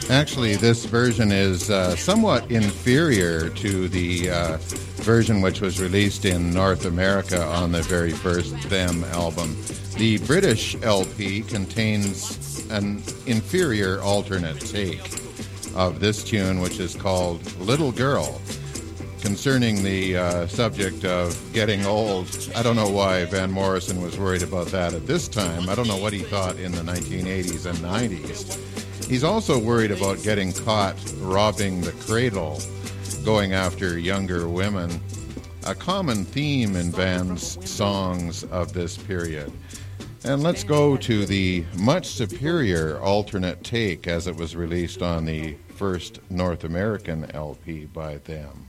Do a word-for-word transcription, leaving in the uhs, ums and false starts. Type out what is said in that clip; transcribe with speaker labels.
Speaker 1: Actually, this version is uh, somewhat inferior to the uh, version which was released in North America on the very first Them album. The British L P contains an inferior alternate take of this tune, which is called Little Girl. Concerning the uh, subject of getting old, I don't know why Van Morrison was worried about that at this time. I don't know what he thought in the nineteen eighties and nineties. He's also worried about getting caught robbing the cradle, going after younger women, a common theme in Van's songs of this period. And let's go to the much superior alternate take as it was released on the first North American L P by them.